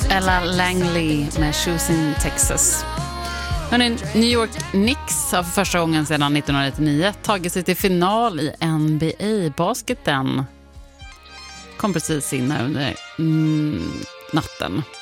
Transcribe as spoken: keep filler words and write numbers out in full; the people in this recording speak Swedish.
Ella Langley med Choosing Texas. Hörrni, New York Knicks har för första gången sedan nittonhundranittionio tagit sig till final i N B A-basketen. Kom precis in här under mm, natten.